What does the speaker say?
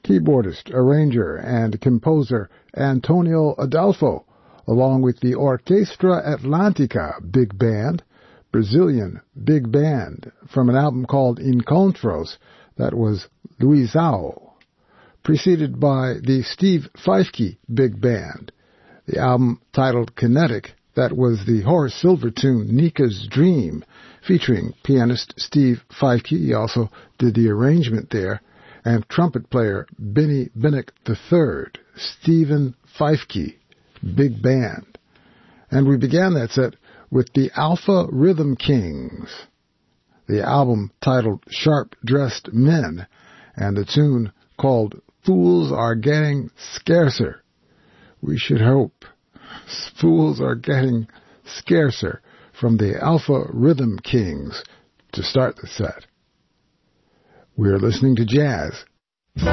keyboardist, arranger, and composer Antonio Adolfo, along with the Orquestra Atlantica Big Band, Brazilian Big Band, from an album called Encontros, that was Luizao, preceded by the Steve Feifke Big Band, the album titled Kinetic, that was the Horace Silver tune Nika's Dream, featuring pianist Steve Feifke. He also did the arrangement there, and trumpet player Benny Binnick III, Stephen Feifke Big Band. And we began that set with the Alpha Rhythm Kings, the album titled Sharp Dressed Men, and the tune called Fools Are Getting Scarcer. We should hope. Fools Are Getting Scarcer from the Alpha Rhythm Kings to start the set. We're listening to jazz